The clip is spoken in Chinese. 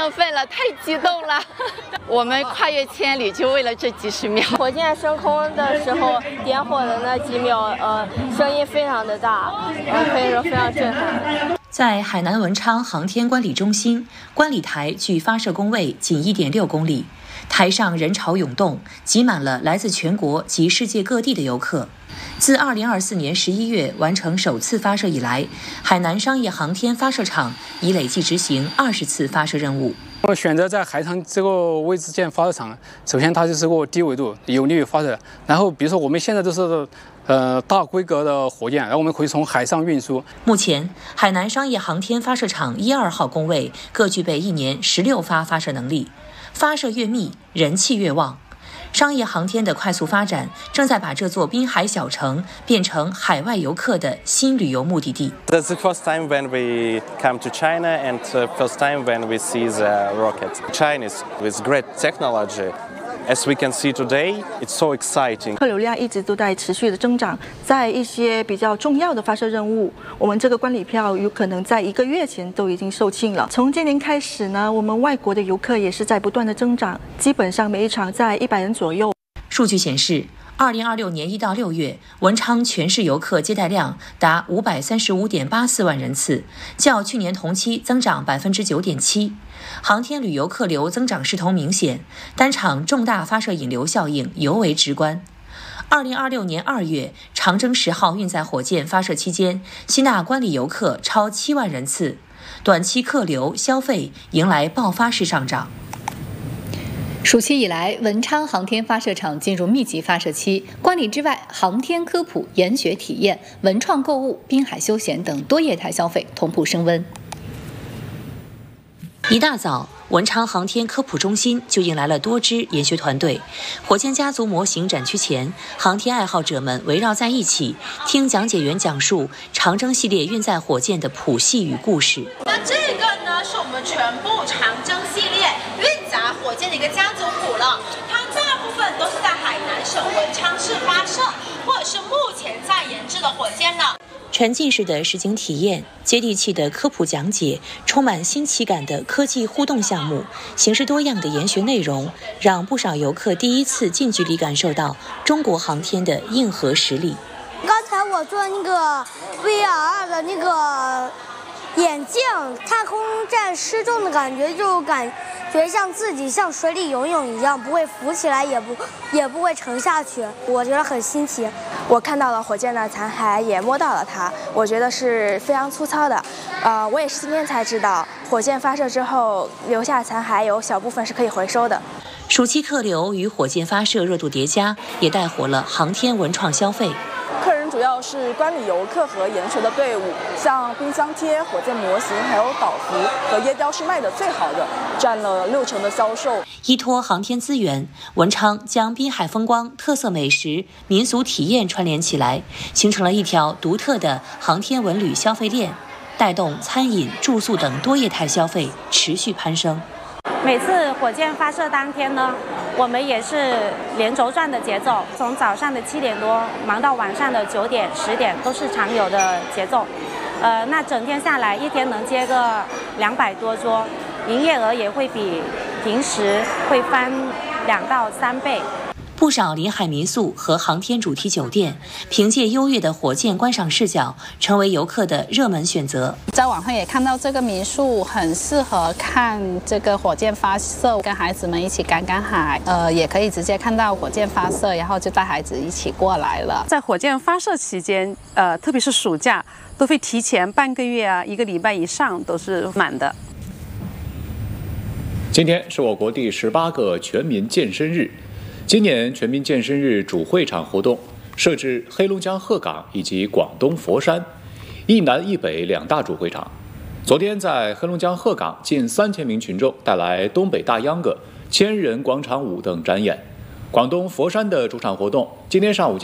兴奋了，太激动了。我们跨越千里就为了这几十秒。 火箭升空的时候点火的那几秒，声音非常的大，可以说非常震撼。 在海南文昌航天观礼中心，观礼台距发射工位仅1.6公里，台上人潮涌动，挤满了来自全国及世界各地的游客。自2024年11月完成首次发射以来，海南商业航天发射场已累计执行20次发射任务。 我选择在海上这个位置建发射场，首先它就是个低纬度，有利于发射。然后比如说我们现在都是大规格的火箭，然后我们可以从海上运输。 目前，海南商业航天发射场1、2号工位各具备1年16发发射能力，发射越密，人气越旺。商业航天的快速发展，正在把这座滨海小城变成海外游客的新旅游目的地。 That's the first time when we come to China and first time when we see the rocket. Chinese with great technology. As we can see today, it's so exciting. 客流量一直都在持续的增长，在一些比较重要的发射任务，我们这个观礼票有可能在1个月前都已经售罄了。从今年开始呢，我们外国的游客也是在不断的增长，基本上每一场在100人左右。 数据显示，2026年1到6月，文昌全市游客接待量达535.84万人次，较去年同期增长9.7%。航天旅游客流增长势头明显，单场重大发射引流效应尤为直观。2026年2月，长征10号运载火箭发射期间，吸纳观礼游客超7万人次，短期客流消费迎来爆发式上涨。 暑期以来，文昌航天发射场进入密集发射期。观礼之外，航天科普、研学体验、文创购物、滨海休闲等多业态消费同步升温。 一大早，文昌航天科普中心就迎来了多支研学团队。火箭家族模型展区前，航天爱好者们围绕在一起，听讲解员讲述长征系列运载火箭的谱系与故事。 那这个呢，是我们全部长征系列运载火箭的一个家族谱了，它大部分都是在海南省文昌市发射，或者是目前在研制的火箭呢。 沉浸式的实景体验，接地气的科普讲解，充满新奇感的科技互动项目，形式多样的研学内容，让不少游客第一次近距离感受到中国航天的硬核实力。 刚才我做那个 VR 的那个眼镜，太空站失重的感觉，就感觉像自己像水里游泳一样，不会浮起来，也不会沉下去，我觉得很新奇。 我看到了火箭的残骸，也摸到了它，我觉得是非常粗糙的。我也是今天才知道，火箭发射之后留下残骸有小部分是可以回收的。 暑期客流与火箭发射热度叠加，也带火了航天文创消费。 客人主要是观礼游客和研学的队伍，像冰箱贴、火箭模型，还有导图和椰雕是卖的最好的，占了60%的销售。 依托航天资源，文昌将滨海风光、特色美食、民俗体验串联起来，形成了一条独特的航天文旅消费链，带动餐饮、住宿等多业态消费持续攀升。 每次火箭发射当天呢，我们也是连轴转的节奏，从早上的7点多忙到晚上的9点、10点，都是常有的节奏。那整天下来，一天能接个200多桌，营业额也会比平时会翻2到3倍。 不少临海民宿和航天主题酒店，凭借优越的火箭观赏视角，成为游客的热门选择。 在网上也看到这个民宿很适合看这个火箭发射，跟孩子们一起赶海，也可以直接看到火箭发射，然后就带孩子一起过来了。 在火箭发射期间，特别是暑假，都会提前半个月啊，1个礼拜以上都是满的。 今天是我国第18个全民健身日。今年全民健身日主会场活动设置黑龙江鹤岗以及广东佛山，一南一北2大主会场。昨天在黑龙江鹤岗，近3000名群众带来东北大秧歌、千人广场舞等展演。广东佛山的主场活动今天上午